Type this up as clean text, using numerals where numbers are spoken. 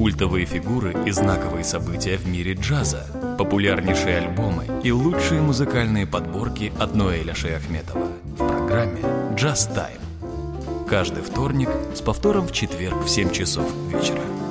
культовые фигуры и знаковые события в мире джаза, популярнейшие альбомы и лучшие музыкальные подборки от Ноэля Шейахметова в программе «Джаз Тайм». Каждый вторник с повтором в четверг в 7 часов вечера.